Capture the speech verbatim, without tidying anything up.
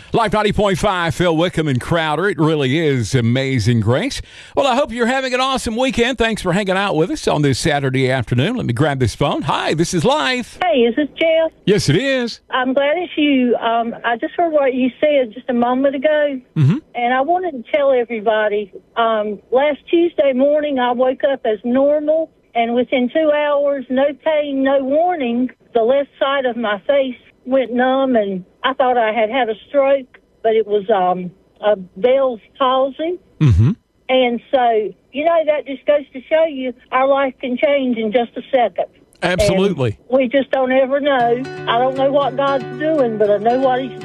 Life ninety point five, Phil Wickham and Crowder. It really is Amazing Grace. Well, I hope you're having an awesome weekend. Thanks for hanging out with us on this Saturday afternoon. Let me grab this phone. Hi, this is Life. Hey, is this Jeff? Yes, it is. I'm glad it's you. Um, I just heard what you said just a moment ago, Mm-hmm. and I wanted to tell everybody, um, last Tuesday morning I woke up as normal, and within two hours, no pain, no warning, the left side of my face went numb, and I thought I had had a stroke, but it was um, a Bell's palsy. Mm-hmm. And so, you know, that just goes to show you our life can change in just a second. Absolutely. And we just don't ever know. I don't know what God's doing, but I know what he's